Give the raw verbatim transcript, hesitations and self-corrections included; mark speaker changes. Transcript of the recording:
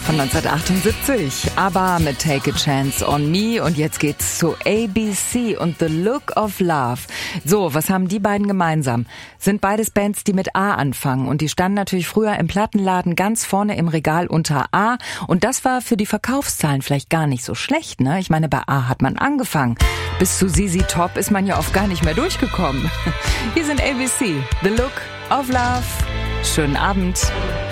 Speaker 1: von neunzehnhundertachtundsiebzig. ABBA mit Take a Chance on Me. Und jetzt geht's zu A B C und The Look of Love. So, was haben die beiden gemeinsam? Sind beides Bands, die mit A anfangen. Und die standen natürlich früher im Plattenladen ganz vorne im Regal unter A. Und das war für die Verkaufszahlen vielleicht gar nicht so schlecht, ne? Ich meine, bei A hat man angefangen. Bis zu Z Z Top ist man ja oft gar nicht mehr durchgekommen. Hier sind A B C, The Look of Love. Schönen Abend.